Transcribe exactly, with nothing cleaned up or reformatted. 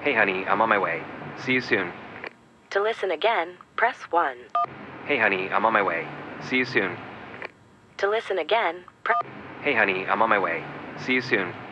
Hey honey, I'm on my way. See you soon. To listen again, press one. Hey honey, I'm on my way. See you soon. To listen again, press... Hey honey, I'm on my way. See you soon.